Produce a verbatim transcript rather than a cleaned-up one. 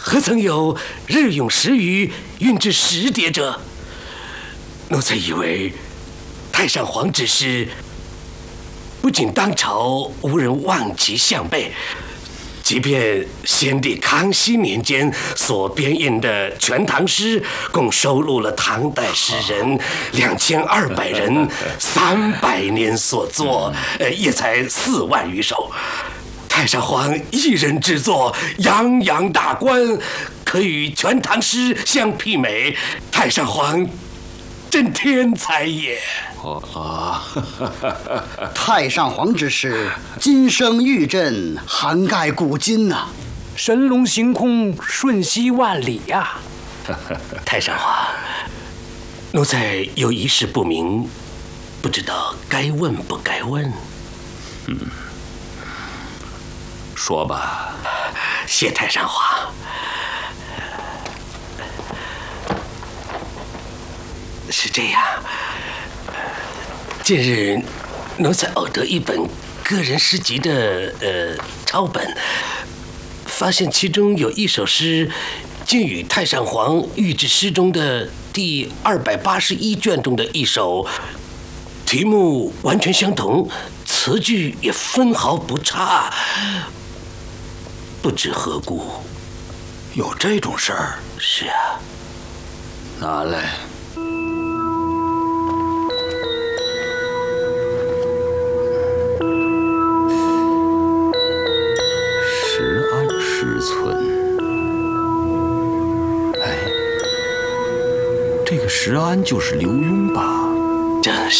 何曾有日用十余，运至十叠者？奴才以为太上皇之事，不仅当朝无人望其项背，即便先帝康熙年间所编印的《全唐诗》，共收录了唐代诗人两千二百人三百年所作，呃，也才四万余首。太上皇一人之作，洋洋大观，可与《全唐诗》相媲美。太上皇真天才也！ 哦啊！ 太上皇之事，今生玉振，涵盖古今呐、啊， 神龙行空，瞬息万里呀、 啊！太上皇，奴才有一事不明，不知道该问不该问。 嗯，说吧。 谢太上皇。是这样，近日奴才偶得一本个人诗集的呃抄本，发现其中有一首诗，竟与太上皇御制诗中的第二百八十一卷中的一首，题目完全相同，词句也分毫不差，不知何故。 有这种事儿？ 是啊。 拿来。石安诗村。哎，这个石安就是刘墉吧？ 正是。